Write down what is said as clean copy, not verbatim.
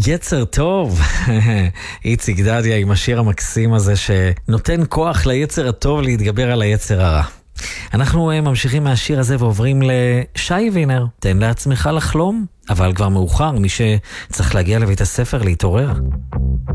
יצר טוב. איציק דדיה עם השיר המקסים הזה שנותן כוח ליצר הטוב להתגבר על היצר הרע. אנחנו ממשיכים מהשיר הזה ועוברים לשי וינר. תן לעצמך לחלום, אבל כבר מאוחר, מי שצריך להגיע לבית הספר להתעורר.